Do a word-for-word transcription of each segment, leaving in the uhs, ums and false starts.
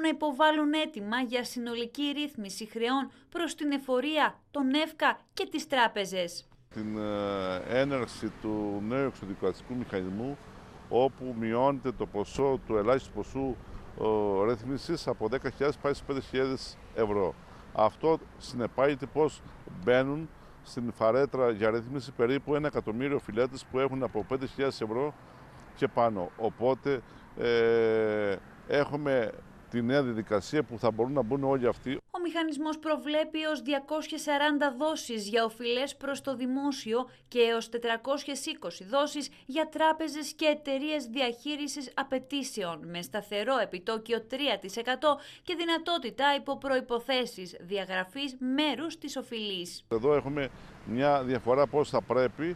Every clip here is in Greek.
να υποβάλουν αίτημα για συνολική ρύθμιση χρεών προς την εφορία, τον ΕΦΚΑ και τις τράπεζες. Την έναρξη του νέου εξοδικαστικού μηχανισμού, όπου μειώνεται το ποσό του ελάχιστου ποσού ρύθμισης από δέκα χιλιάδες πάει στις πέντε χιλιάδες ευρώ. Αυτό συνεπάγεται πως μπαίνουν στην φαρέτρα για ρύθμιση περίπου ένα εκατομμύριο οφειλέτες που έχουν από πέντε χιλιάδες ευρώ και πάνω. Οπότε ε, έχουμε τη νέα διαδικασία που θα μπορούν να μπουν όλοι αυτοί. Ο μηχανισμός προβλέπει έως διακόσιες σαράντα δόσεις για οφειλές προς το δημόσιο και έως τετρακόσιες είκοσι δόσεις για τράπεζες και εταιρείες διαχείρισης απαιτήσεων με σταθερό επιτόκιο τρία τοις εκατό και δυνατότητα υπό προϋποθέσεις διαγραφής μέρους της οφειλής. Εδώ έχουμε μια διαφορά πώς θα πρέπει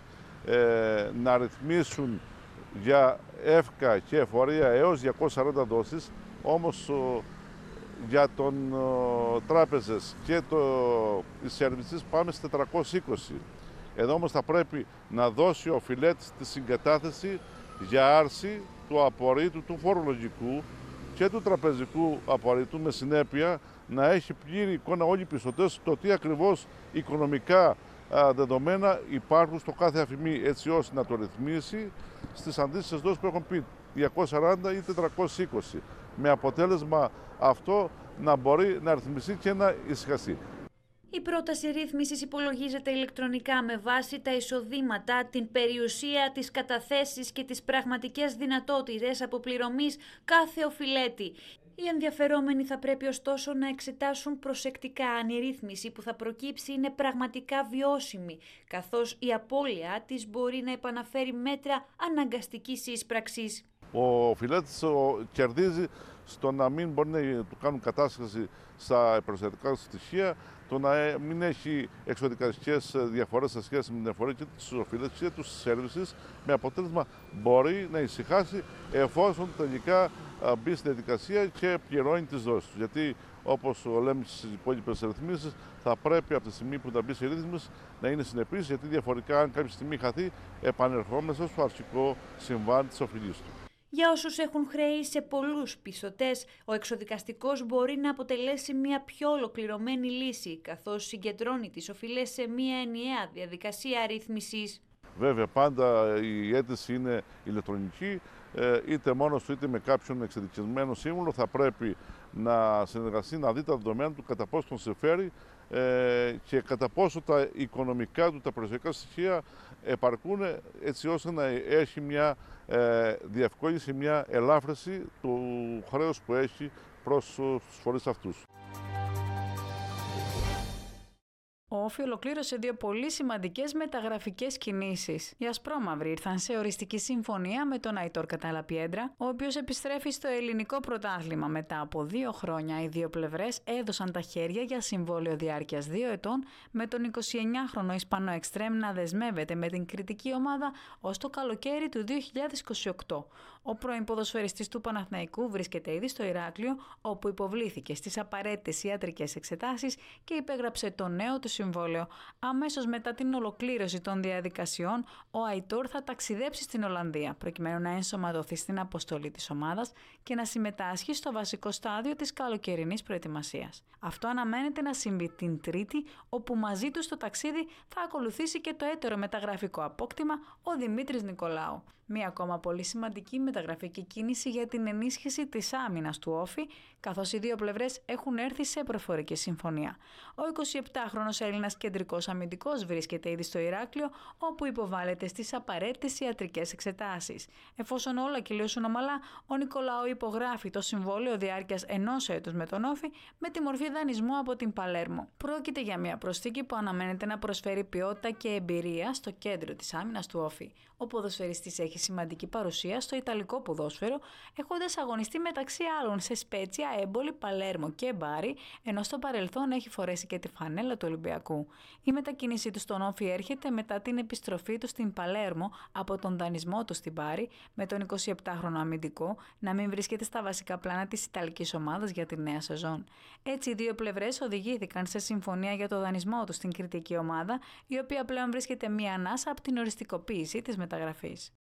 ε, να ρυθμίσουν για ΕΦΚΑ και εφορία έως διακόσιες σαράντα δόσεις, όμως ο, για τον ο, τράπεζες και το, οι σερβισίες πάμε στις τετρακόσιες είκοσι. Εδώ όμως θα πρέπει να δώσει ο οφειλέτης τη συγκατάθεση για άρση του απορρίτου του φορολογικού και του τραπεζικού απορρίτου, με συνέπεια να έχει πλήρη εικόνα όλοι οι πιστωτές το τι ακριβώς οικονομικά α, δεδομένα υπάρχουν στο κάθε αφημί, έτσι ώστε να το ρυθμίσει στις αντίστοιχες δόσεις που έχουν πει διακόσιες σαράντα ή τετρακόσιες είκοσι, με αποτέλεσμα αυτό να μπορεί να ρυθμιστεί και να ησυχαστεί. Η πρόταση ρύθμισης υπολογίζεται ηλεκτρονικά με βάση τα εισοδήματα, την περιουσία, τις καταθέσεις και τις πραγματικές δυνατότητες αποπληρωμής κάθε οφειλέτη. Οι ενδιαφερόμενοι θα πρέπει ωστόσο να εξετάσουν προσεκτικά αν η ρύθμιση που θα προκύψει είναι πραγματικά βιώσιμη, καθώς η απώλεια της μπορεί να επαναφέρει μέτρα αναγκαστικής εισπραξής. Ο οφειλέτης κερδίζει στο να μην μπορεί να του κάνουν κατάσχεση στα περιουσιακά στοιχεία, το να μην έχει εξοδικαστικές διαφορές σε σχέση με την εφορία και τους οφειλέτες και τους σέρβισες, με αποτέλεσμα μπορεί να ησυχάσει εφόσον τελικά μπει στη διαδικασία και πληρώνει τις δόσεις του. Γιατί, όπως λέμε στις υπόλοιπες ρυθμίσεις, θα πρέπει από τη στιγμή που θα μπει σε ρύθμιση να είναι συνεπής, γιατί διαφορετικά, αν κάποια στιγμή χαθεί, επανερχόμαστε στο αρχικό συμβάν της οφειλής του. Για όσους έχουν χρέη σε πολλούς πιστωτές, ο εξοδικαστικός μπορεί να αποτελέσει μια πιο ολοκληρωμένη λύση, καθώς συγκεντρώνει τις οφειλές σε μια ενιαία διαδικασία ρύθμισης. Βέβαια, πάντα η αίτηση είναι ηλεκτρονική, είτε μόνος του είτε με κάποιον εξειδικευμένο σύμβουλο. Θα πρέπει να συνεργαστεί, να δει τα δεδομένα του, κατά πόσο τον συμφέρει και κατά πόσο τα οικονομικά του, τα περιουσιακά στοιχεία επαρκούν, έτσι ώστε να έχει μια διευκόλυνση, μια ελάφρυνση του χρέους που έχει προς τους φορείς αυτούς. Ο Όφη ολοκλήρωσε δύο πολύ σημαντικές μεταγραφικές κινήσεις. Οι ασπρόμαυροι ήρθαν σε οριστική συμφωνία με τον Αϊτόρ Καταλαπιέντρα, ο οποίος επιστρέφει στο ελληνικό πρωτάθλημα. Μετά από δύο χρόνια, οι δύο πλευρές έδωσαν τα χέρια για συμβόλαιο διάρκειας δύο ετών, με τον εικοσιεννιάχρονο Ισπανό εξτρέμ να δεσμεύεται με την κριτική ομάδα ως το καλοκαίρι του δύο χιλιάδες είκοσι οκτώ. Ο πρώην ποδοσφαιριστής του Παναθηναϊκού βρίσκεται ήδη στο Ηράκλειο, όπου υποβλήθηκε στις απαραίτητες ιατρικές εξετάσεις και υπέγραψε το νέο του συμβόλαιο. Αμέσως μετά την ολοκλήρωση των διαδικασιών, ο Αϊτόρ θα ταξιδέψει στην Ολλανδία, προκειμένου να ενσωματωθεί στην αποστολή της ομάδας και να συμμετάσχει στο βασικό στάδιο της καλοκαιρινής προετοιμασίας. Αυτό αναμένεται να συμβεί την Τρίτη, όπου μαζί του στο ταξίδι θα ακολουθήσει και το έτερο μεταγραφικό απόκτημα, ο Δημήτρης Νικολάου. Μία ακόμα πολύ σημαντική μεταγραφική κίνηση για την ενίσχυση της άμυνας του Όφη, καθώς οι δύο πλευρές έχουν έρθει σε προφορική συμφωνία. Ο εικοσιεπτάχρονος Έλληνας κεντρικός αμυντικός βρίσκεται ήδη στο Ηράκλειο, όπου υποβάλλεται στις απαραίτητες ιατρικές εξετάσεις. Εφόσον όλα κυλήσουν ομαλά, ο Νικολάου υπογράφει το συμβόλαιο διάρκειας ενός έτους με τον Όφη με τη μορφή δανεισμού από την Παλέρμο. Πρόκειται για μια προσθήκη που αναμένεται να προσφέρει ποιότητα και εμπειρία στο κέντρο της άμυνας του Όφη. Ο ποδοσφαιριστής έχει σημαντική παρουσία στο ιταλικό ποδόσφαιρο, έχοντας αγωνιστεί μεταξύ άλλων σε Σπέτσια, Έμπολη, Παλέρμο και Μπάρι, ενώ στο παρελθόν έχει φορέσει και τη φανέλα του Ολυμπιακού. Η μετακίνησή του στον Όφη έρχεται μετά την επιστροφή του στην Παλέρμο από τον δανεισμό του στην Μπάρι, με τον εικοσιεπτάχρονο αμυντικό να μην βρίσκεται στα βασικά πλάνα της ιταλικής ομάδας για τη νέα σεζόν. Έτσι, οι δύο πλευρές οδηγήθηκαν σε συμφωνία για το δανεισμό του στην κριτική ομάδα, η οποία πλέον βρίσκεται μία ανάσα από την οριστικοποίηση της μεταγραφής.